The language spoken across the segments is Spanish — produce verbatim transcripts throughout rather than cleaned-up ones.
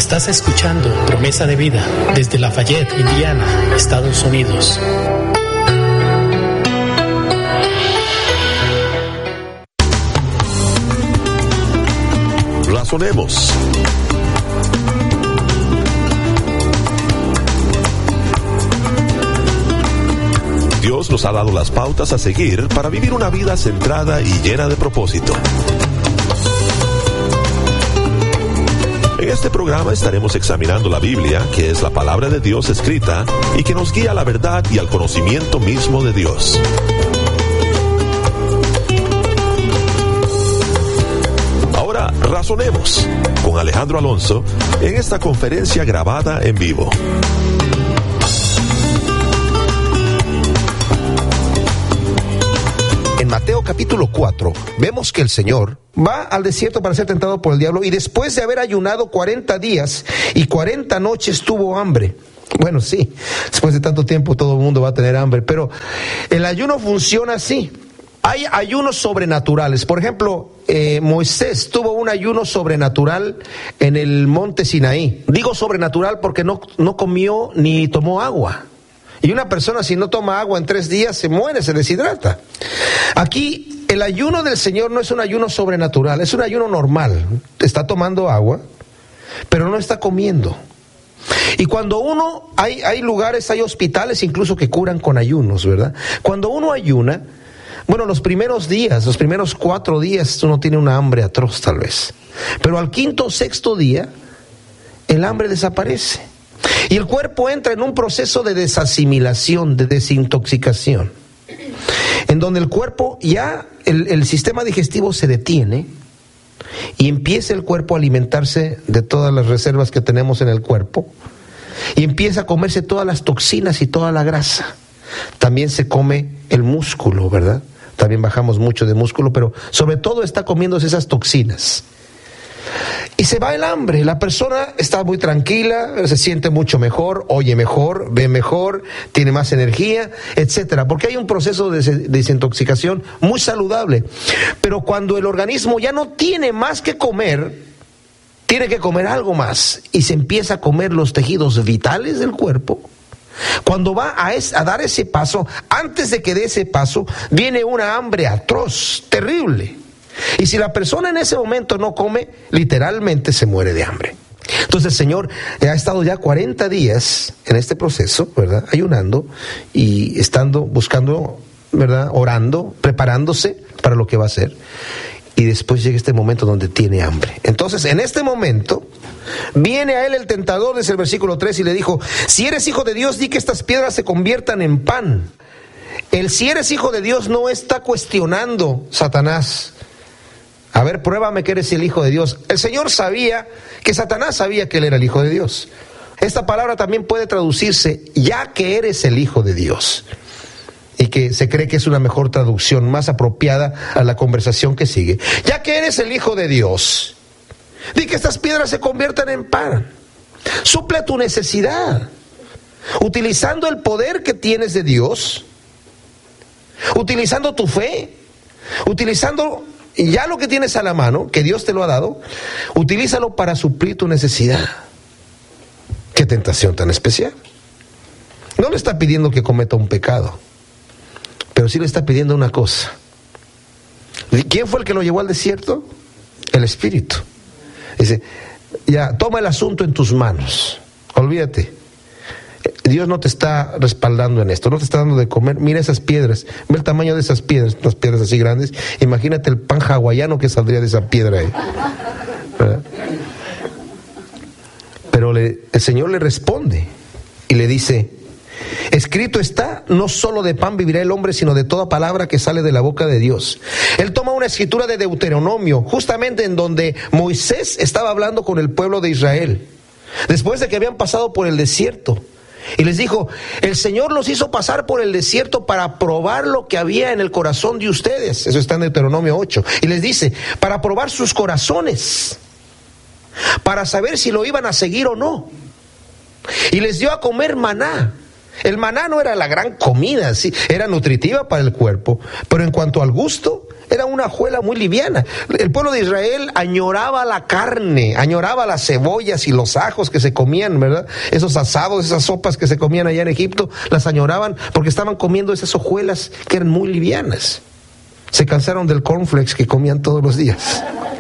Estás escuchando Promesa de Vida desde Lafayette, Indiana, Estados Unidos. Razonemos. Dios nos ha dado las pautas a seguir para vivir una vida centrada y llena de propósito. En este programa estaremos examinando la Biblia, que es la palabra de Dios escrita y que nos guía a la verdad y al conocimiento mismo de Dios. Ahora razonemos con Alejandro Alonso en esta conferencia grabada en vivo. En Mateo capítulo cuatro vemos que el Señor va al desierto para ser tentado por el diablo y después de haber ayunado cuarenta días y cuarenta noches tuvo hambre. Bueno, sí, después de tanto tiempo todo el mundo va a tener hambre, pero el ayuno funciona así. Hay ayunos sobrenaturales. Por ejemplo, eh, Moisés tuvo un ayuno sobrenatural en el monte Sinaí. Digo sobrenatural porque no, no comió ni tomó agua. Y una persona si no toma agua en tres días se muere, se deshidrata. Aquí el ayuno del Señor no es un ayuno sobrenatural, es un ayuno normal. Está tomando agua, pero no está comiendo. Y cuando uno, hay, hay lugares, hay hospitales incluso que curan con ayunos, ¿verdad? Cuando uno ayuna, bueno, los primeros días, los primeros cuatro días uno tiene una hambre atroz tal vez. Pero al quinto o sexto día, el hambre desaparece. Y el cuerpo entra en un proceso de desasimilación, de desintoxicación, en donde el cuerpo ya, el, el sistema digestivo se detiene y empieza el cuerpo a alimentarse de todas las reservas que tenemos en el cuerpo y empieza a comerse todas las toxinas y toda la grasa. También se come el músculo, ¿verdad? También bajamos mucho de músculo, pero sobre todo está comiéndose esas toxinas. Y se va el hambre, la persona está muy tranquila, se siente mucho mejor, oye mejor, ve mejor, tiene más energía, etcétera, porque hay un proceso de desintoxicación muy saludable. Pero cuando el organismo ya no tiene más que comer, tiene que comer algo más y se empieza a comer los tejidos vitales del cuerpo. Cuando va a, es, a dar ese paso, antes de que dé ese paso, viene una hambre atroz, terrible. Y si la persona en ese momento no come, literalmente se muere de hambre. Entonces el Señor ha estado ya cuarenta días en este proceso, ¿verdad? Ayunando y estando, buscando, ¿verdad? Orando, preparándose para lo que va a hacer. Y después llega este momento donde tiene hambre. Entonces, en este momento, viene a él el tentador, desde el versículo tres, y le dijo: si eres hijo de Dios, di que estas piedras se conviertan en pan. El si eres hijo de Dios no está cuestionando Satanás. A ver, pruébame que eres el hijo de Dios. El Señor sabía que Satanás sabía que él era el hijo de Dios. Esta palabra también puede traducirse, ya que eres el hijo de Dios. Y que se cree que es una mejor traducción, más apropiada a la conversación que sigue. Ya que eres el hijo de Dios, di que estas piedras se conviertan en pan. Suple tu necesidad, utilizando el poder que tienes de Dios, utilizando tu fe, utilizando ya lo que tienes a la mano, que Dios te lo ha dado, utilízalo para suplir tu necesidad. Qué tentación tan especial. No le está pidiendo que cometa un pecado, pero sí le está pidiendo una cosa. ¿Quién fue el que lo llevó al desierto? El Espíritu. Dice, ya, toma el asunto en tus manos. Olvídate. Dios no te está respaldando en esto, no te está dando de comer. Mira esas piedras, ve el tamaño de esas piedras, unas piedras así grandes. Imagínate el pan hawaiano que saldría de esa piedra ahí, ¿verdad? Pero le, el Señor le responde y le dice: escrito está, no solo de pan vivirá el hombre, sino de toda palabra que sale de la boca de Dios. Él toma una escritura de Deuteronomio, justamente en donde Moisés estaba hablando con el pueblo de Israel, después de que habían pasado por el desierto. Y les dijo: el Señor los hizo pasar por el desierto para probar lo que había en el corazón de ustedes. Eso está en Deuteronomio ocho. Y les dice, para probar sus corazones, para saber si lo iban a seguir o no. Y les dio a comer maná. El maná no era la gran comida, sí, era nutritiva para el cuerpo, pero en cuanto al gusto, era una hojuela muy liviana. El pueblo de Israel añoraba la carne, añoraba las cebollas y los ajos que se comían, ¿verdad? Esos asados, esas sopas que se comían allá en Egipto, las añoraban porque estaban comiendo esas hojuelas que eran muy livianas. Se cansaron del cornflakes que comían todos los días.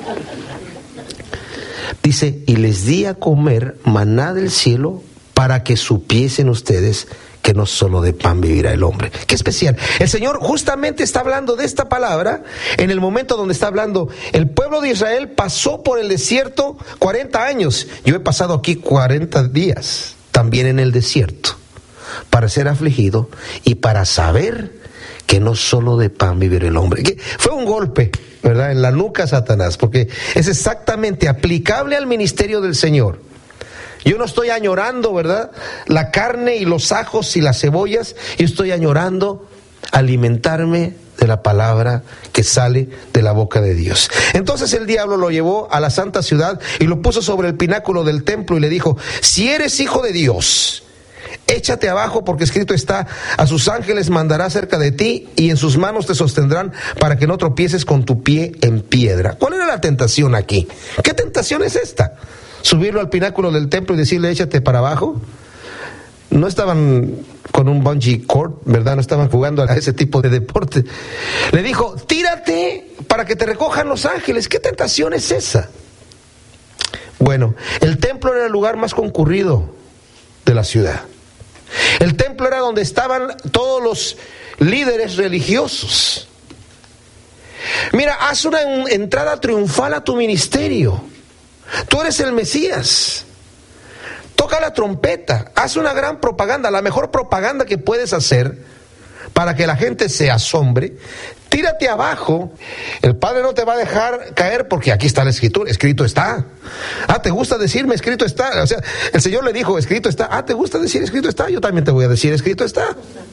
Dice, y les di a comer maná del cielo para que supiesen ustedes que no solo de pan vivirá el hombre. Qué especial. El Señor justamente está hablando de esta palabra en el momento donde está hablando. El pueblo de Israel pasó por el desierto cuarenta años. Yo he pasado aquí cuarenta días también en el desierto para ser afligido y para saber que no solo de pan vivirá el hombre. Que fue un golpe, ¿verdad?, en la nuca a Satanás, porque es exactamente aplicable al ministerio del Señor. Yo no estoy añorando, ¿verdad?, la carne y los ajos y las cebollas. Yo estoy añorando alimentarme de la palabra que sale de la boca de Dios. Entonces el diablo lo llevó a la santa ciudad y lo puso sobre el pináculo del templo y le dijo, si eres hijo de Dios, échate abajo, porque escrito está, a sus ángeles mandará cerca de ti y en sus manos te sostendrán para que no tropieces con tu pie en piedra. ¿Cuál era la tentación aquí? ¿Qué tentación es esta? ¿Subirlo al pináculo del templo y decirle échate para abajo? No estaban con un bungee cord, ¿verdad? No estaban jugando a ese tipo de deporte. Le dijo, tírate para que te recojan los ángeles. ¿Qué tentación es esa? Bueno, el templo era el lugar más concurrido de la ciudad. El templo era donde estaban todos los líderes religiosos. Mira, haz una entrada triunfal a tu ministerio. Tú eres el Mesías. Toca la trompeta, haz una gran propaganda, la mejor propaganda que puedes hacer para que la gente se asombre. Tírate abajo. El Padre no te va a dejar caer porque aquí está la escritura, escrito está. Ah, ¿te gusta decirme escrito está? O sea, el Señor le dijo escrito está. Ah, ¿te gusta decir escrito está? Yo también te voy a decir escrito está.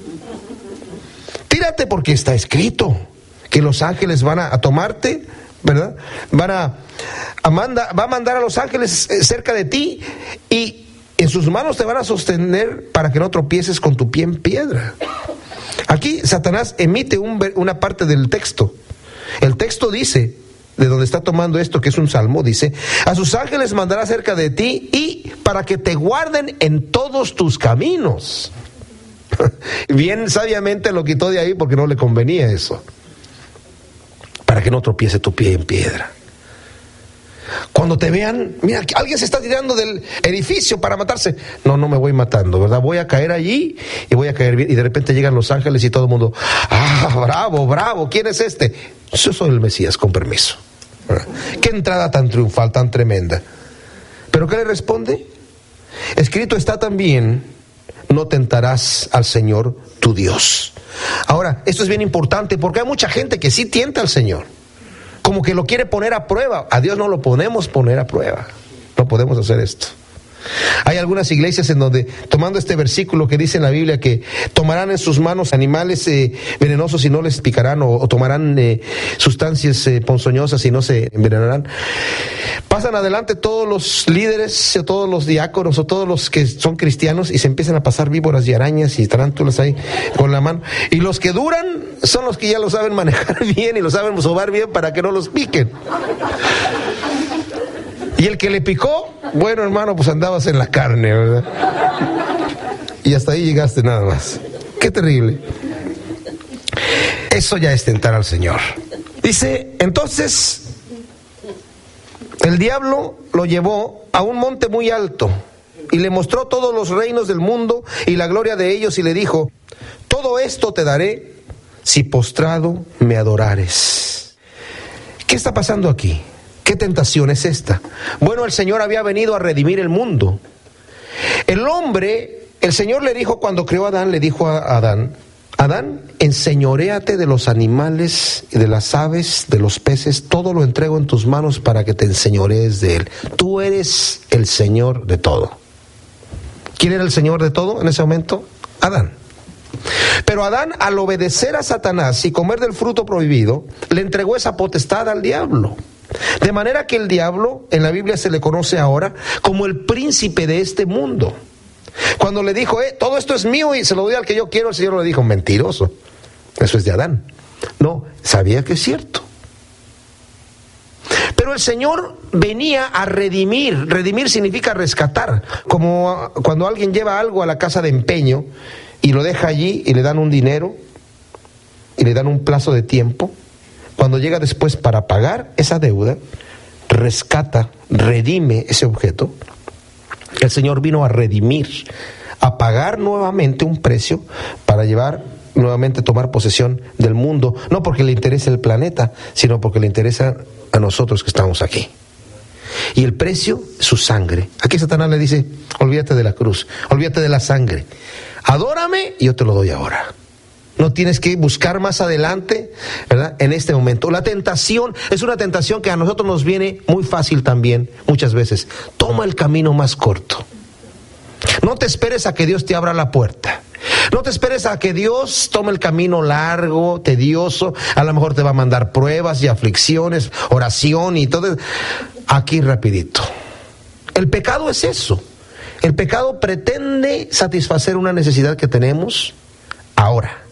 Tírate porque está escrito que los ángeles van a, a tomarte, ¿verdad? Van a, a manda, va a mandar a los ángeles cerca de ti y en sus manos te van a sostener para que no tropieces con tu pie en piedra. Aquí Satanás emite un, una parte del texto. El texto dice, de donde está tomando esto, que es un salmo, dice, a sus ángeles mandará cerca de ti y para que te guarden en todos tus caminos. Bien sabiamente lo quitó de ahí porque no le convenía eso. Para que no tropiece tu pie en piedra. Cuando te vean, mira, alguien se está tirando del edificio para matarse. No, no me voy matando, ¿verdad? Voy a caer allí y voy a caer bien. Y de repente llegan los ángeles y todo el mundo, ah, bravo, bravo, ¿quién es este? Yo soy el Mesías, con permiso. ¿Verdad? Qué entrada tan triunfal, tan tremenda. ¿Pero qué le responde? Escrito está también, no tentarás al Señor tu Dios. Ahora, esto es bien importante porque hay mucha gente que sí tienta al Señor. Como que lo quiere poner a prueba. A Dios no lo podemos poner a prueba. No podemos hacer esto. Hay algunas iglesias en donde, tomando este versículo que dice en la Biblia que tomarán en sus manos animales eh, venenosos y no les picarán, o, o tomarán eh, sustancias eh, ponzoñosas y no se envenenarán, pasan adelante todos los líderes, o todos los diáconos, o todos los que son cristianos y se empiezan a pasar víboras y arañas y tarántulas ahí con la mano. Y los que duran son los que ya lo saben manejar bien y lo saben sobar bien para que no los piquen. Y el que le picó, bueno, hermano, pues andabas en la carne, ¿verdad? Y hasta ahí llegaste nada más. Qué terrible. Eso ya es tentar al Señor. Dice, entonces, el diablo lo llevó a un monte muy alto y le mostró todos los reinos del mundo y la gloria de ellos y le dijo, todo esto te daré si postrado me adorares. ¿Qué está pasando aquí? ¿Qué tentación es esta? Bueno, el Señor había venido a redimir el mundo. El hombre, el Señor le dijo cuando creó a Adán, le dijo a Adán, Adán, enseñoréate de los animales, de las aves, de los peces, todo lo entrego en tus manos para que te enseñorees de él. Tú eres el Señor de todo. ¿Quién era el Señor de todo en ese momento? Adán. Pero Adán, al obedecer a Satanás y comer del fruto prohibido, le entregó esa potestad al diablo. De manera que el diablo, en la Biblia se le conoce ahora como el príncipe de este mundo. Cuando le dijo, eh, todo esto es mío y se lo doy al que yo quiero, el Señor le dijo, mentiroso, eso es de Adán. No, sabía que es cierto. Pero el Señor venía a redimir. Redimir significa rescatar. Como cuando alguien lleva algo a la casa de empeño y lo deja allí y le dan un dinero y le dan un plazo de tiempo. Cuando llega después para pagar esa deuda, rescata, redime ese objeto. El Señor vino a redimir, a pagar nuevamente un precio para llevar nuevamente tomar posesión del mundo, no porque le interese el planeta, sino porque le interesa a nosotros que estamos aquí. Y el precio, su sangre. Aquí Satanás le dice, olvídate de la cruz, olvídate de la sangre, adórame y yo te lo doy ahora. No tienes que buscar más adelante, ¿verdad? En este momento. La tentación es una tentación que a nosotros nos viene muy fácil también, muchas veces. Toma el camino más corto. No te esperes a que Dios te abra la puerta. No te esperes a que Dios tome el camino largo, tedioso. A lo mejor te va a mandar pruebas y aflicciones, oración y todo. Aquí rapidito. El pecado es eso. El pecado pretende satisfacer una necesidad que tenemos ahora.